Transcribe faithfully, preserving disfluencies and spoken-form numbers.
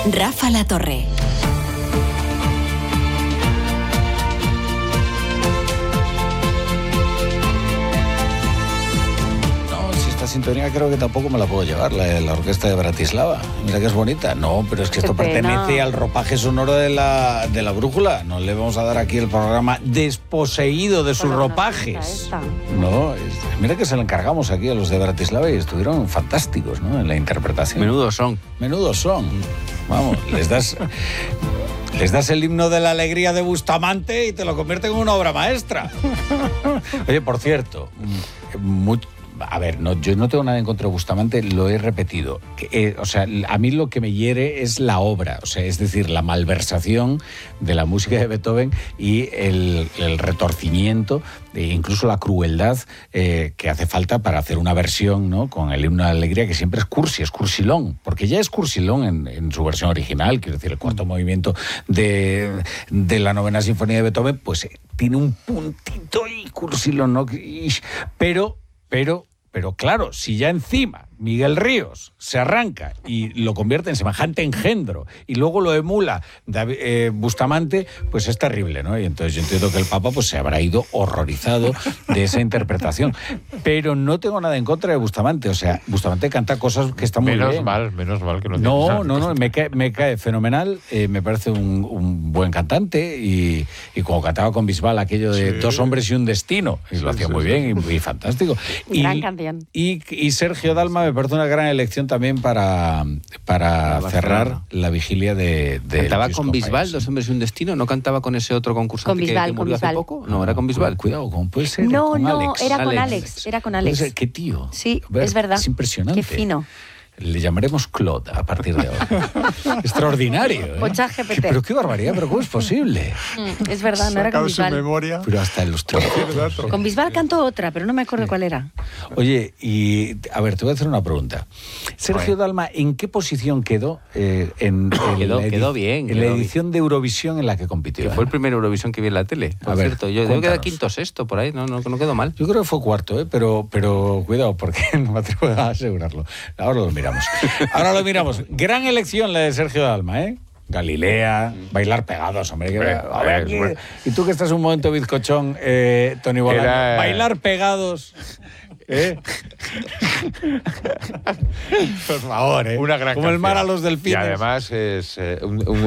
Rafa La Torre. Esta sintonía creo que tampoco me la puedo llevar, la, la orquesta de Bratislava. Mira que es bonita. No, pero es que esto pertenece al ropaje sonoro de la, de la brújula. No le vamos a dar aquí el programa desposeído de sus Pero ropajes. esta, esta. No, es, mira que se lo encargamos aquí a los de Bratislava y estuvieron fantásticos, ¿no? En la interpretación. Menudos son. Menudos son. Vamos, les das... Les das el himno de la alegría de Bustamante y te lo convierten en una obra maestra. Oye, por cierto, muy, a ver, no, yo no tengo nada en contra de Bustamante, lo he repetido. Que, eh, o sea, a mí lo que me hiere es la obra, o sea, es decir, la malversación de la música de Beethoven y el, el retorcimiento, e incluso la crueldad eh, que hace falta para hacer una versión, ¿no?, con el himno de la alegría, que siempre es cursi, es cursilón, porque ya es cursilón en, en su versión original, quiero decir, el cuarto movimiento de, de la novena sinfonía de Beethoven, pues eh, tiene un puntito y cursilón, ¿no? Pero, pero, pero claro, si ya encima Miguel Ríos se arranca y lo convierte en semejante engendro y luego lo emula David, eh, Bustamante, pues es terrible, ¿no? Y entonces yo entiendo que el Papa pues se habrá ido horrorizado de esa interpretación. Pero no tengo nada en contra de Bustamante, o sea, Bustamante canta cosas que están muy menos bien. Menos mal, menos mal que no No, tienes no, no, me cae, me cae fenomenal, eh, me parece un, un buen cantante y, y como cantaba con Bisbal aquello de sí. Dos hombres y un destino, y sí, lo hacía sí, muy sí. bien y, y fantástico. Gran y, canción. Y, y Sergio Dalma me parece una gran elección también para, para cerrar la vigilia de... de ¿Cantaba con Bisbal, Dos hombres y un destino? ¿No cantaba con ese otro concursante con Bisbal, que, que con murió Bisbal. hace poco? No, era con Bisbal. Cuidado, ¿cómo puede ser? No, con no, Alex. era con Alex. Alex, era con Alex. Puede ser, ¿qué tío? Sí, Ver, es verdad. Es impresionante. Qué fino. Le llamaremos Claude a partir de ahora. Extraordinario, ¿eh? Pues G P T. Pero qué barbaridad, pero ¿cómo es posible? Mm, es verdad, no era con Bisbal. Memoria. Pero hasta los trozos. Con Bisbal cantó otra, pero no me acuerdo sí. cuál era. Oye, y a ver, te voy a hacer una pregunta. Sergio Dalma, ¿en qué posición quedó eh, en, en quedó, la, quedó bien, en quedó la edición bien. de Eurovisión en la que compitió? Que ¿eh? fue el primer Eurovisión que vi en la tele, por a ver, cierto. Yo creo que era quinto sexto, por ahí, no, no, no quedó mal. Yo creo que fue cuarto, ¿eh? pero, pero cuidado, porque no me atrevo a asegurarlo. Ahora lo miramos. Ahora lo miramos. Gran elección la de Sergio Dalma, ¿eh? Galilea, bailar pegados, hombre. Que, bueno, a ver, bueno, bueno. Y tú que estás un momento bizcochón, eh, Tony Bolaño, Era... bailar pegados... ¿Eh? Por favor, ¿eh? Una gran Como el mar a canción. los delfines. Y además es eh, un, un